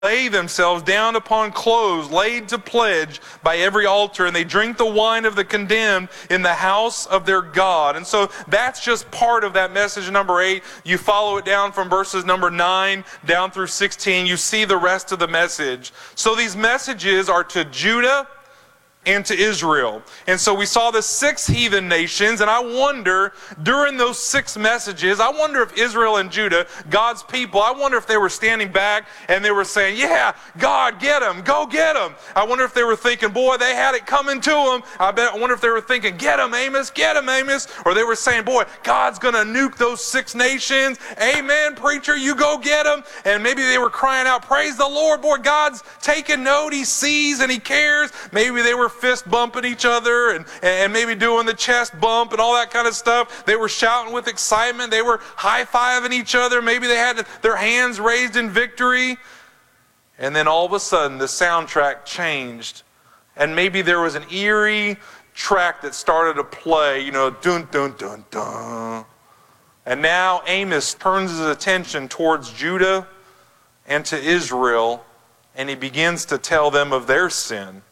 lay themselves down upon clothes laid to pledge by every altar, and they drink the wine of the condemned in the house of their God. And so that's just part of that message number 8. You follow it down from verses number 9 down through 16. You see the rest of the message. So these messages are to Judah and to Israel. And so we saw the 6 heathen nations, and I wonder, during those 6 messages, I wonder if Israel and Judah, God's people, I wonder if they were standing back and they were saying, yeah, God, get them, go get them. I wonder if they were thinking, boy, they had it coming to them. I wonder if they were thinking, get them, Amos, get them, Amos. Or they were saying, boy, God's going to nuke those 6 nations. Amen, preacher, you go get them. And maybe they were crying out, praise the Lord, boy, God's taking note, He sees and He cares. Maybe they were fist bumping each other and maybe doing the chest bump and all that kind of stuff. They were shouting with excitement. They were high-fiving each other. Maybe they had their hands raised in victory. And then all of a sudden the soundtrack changed. And maybe there was an eerie track that started to play, you know, dun dun dun dun. And now Amos turns his attention towards Judah and to Israel, and he begins to tell them of their sin.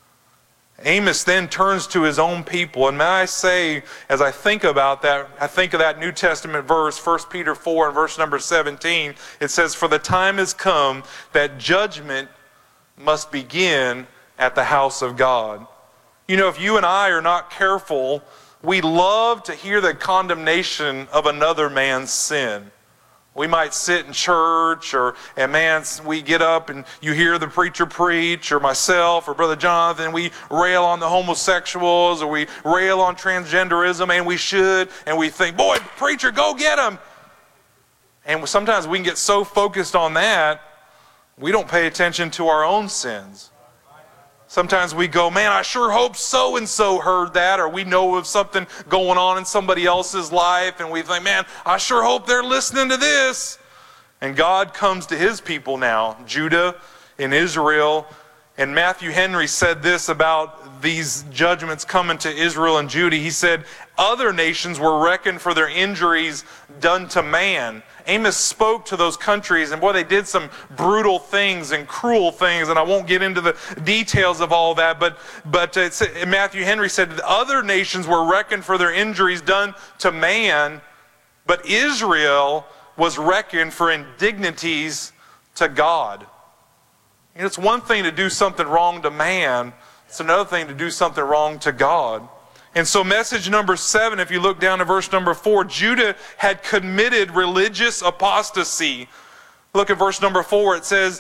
Amos then turns to his own people, and may I say, as I think about that, I think of that New Testament verse, 1 Peter 4 and verse number 17. It says, for the time has come that judgment must begin at the house of God. You know, if you and I are not careful, we love to hear the condemnation of another man's sin. We might sit in church, and man, we get up and you hear the preacher preach, or myself, or Brother Jonathan, we rail on the homosexuals, or we rail on transgenderism, and we should, and we think, boy, preacher, go get them. And sometimes we can get so focused on that, we don't pay attention to our own sins. Sometimes we go, man, I sure hope so-and-so heard that, or we know of something going on in somebody else's life, and we think, man, I sure hope they're listening to this. And God comes to His people now, Judah and Israel. And Matthew Henry said this about these judgments coming to Israel and Judah. He said, other nations were reckoned for their injuries done to man. Amos spoke to those countries, and boy, they did some brutal things and cruel things, and I won't get into the details of all that, but Matthew Henry said other nations were reckoned for their injuries done to man, but Israel was reckoned for indignities to God. You know, it's one thing to do something wrong to man, it's another thing to do something wrong to God. And so message number 7, if you look down to verse number 4, Judah had committed religious apostasy. Look at verse number 4. It says,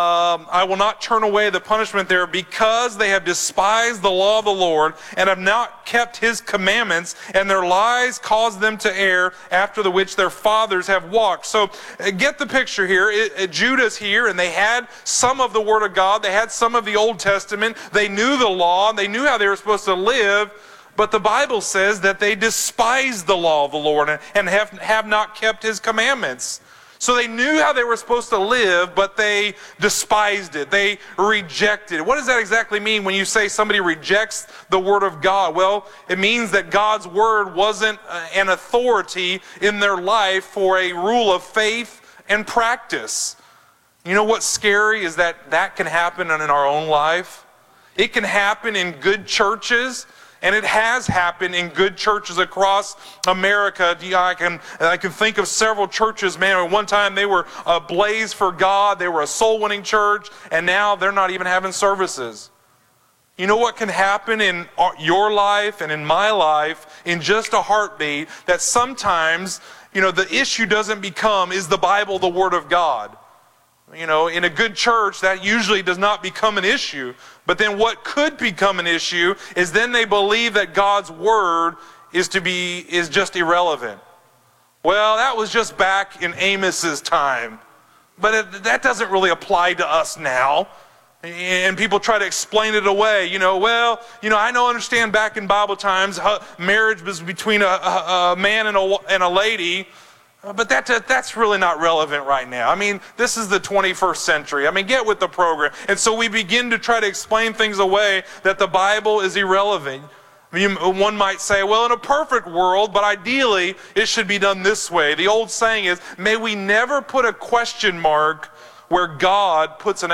I will not turn away the punishment there because they have despised the law of the Lord and have not kept His commandments, and their lies caused them to err, after the which their fathers have walked. So get the picture here. Judah's here, and they had some of the Word of God. They had some of the Old Testament. They knew the law. They knew how they were supposed to live. But the Bible says that they despised the law of the Lord and have not kept His commandments. So they knew how they were supposed to live, but they despised it. They rejected it. What does that exactly mean when you say somebody rejects the Word of God? Well, it means that God's Word wasn't an authority in their life for a rule of faith and practice. You know what's scary is that can happen in our own life. It can happen in good churches. And it has happened in good churches across America. I can think of several churches, man, at one time they were ablaze for God. They were a soul-winning church, and now they're not even having services. You know what can happen in your life and in my life in just a heartbeat? That sometimes, you know, the issue doesn't become, is the Bible the Word of God? You know, in a good church, that usually does not become an issue. But then what could become an issue is then they believe that God's Word is just irrelevant. Well, that was just back in Amos's time. But that doesn't really apply to us now. And people try to explain it away. You know, well, you know, I understand back in Bible times, marriage was between a man and a lady. But that's really not relevant right now. I mean, this is the 21st century. I mean, get with the program. And so we begin to try to explain things away that the Bible is irrelevant. One might say, well, in a perfect world, but ideally it should be done this way. The old saying is, may we never put a question mark where God puts an